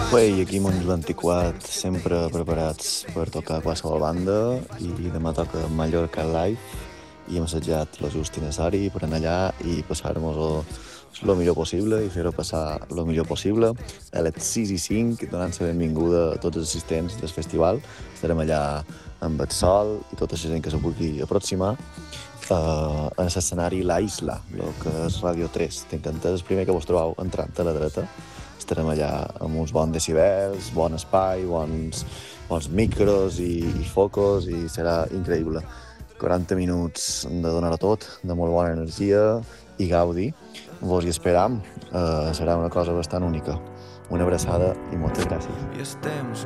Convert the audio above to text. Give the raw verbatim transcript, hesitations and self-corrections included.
Ué, aquí Montjuïc vint-i-quatre, sempre preparats per tocar qualsevol banda, i demà toca Mallorca Live, i hem assajat lo just i necessari per anar allà i passar-nos-ho lo millor possible i fer-ho passar lo millor possible. A les sis i cinc, donant la benvinguda a tots els assistents del festival. Estarem allà amb el sol i tota la gent que se pugui aproximar uh, en l'escenari La Isla, el que és Ràdio tres. T'encanta, és el primer que vos trobeu entrant a la dreta. Estarem allà amb uns bons decibels, bon espai, bons, bons micros i, i focos, i serà increïble. quaranta minuts de donar-ho tot, de molt bona energia i gaudi. Vos hi esperam, uh, serà una cosa bastant única. Una abraçada i moltes gràcies. I els temps